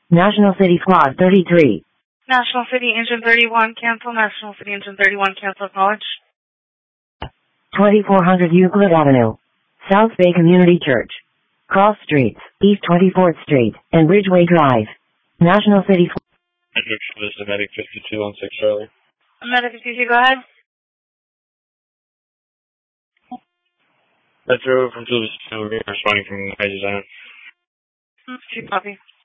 National City Squad 33. National City Engine 31, cancel. National City Engine 31, cancel. Acknowledge. 2400 Euclid Avenue. South Bay Community Church. Cross Streets, East 24th Street, and Ridgeway Drive. National City Squad. This is Medic 52 on 6 Charlie. Medic 52, go ahead. Metro from 2 responding from Kaiser Zone. 2 copy.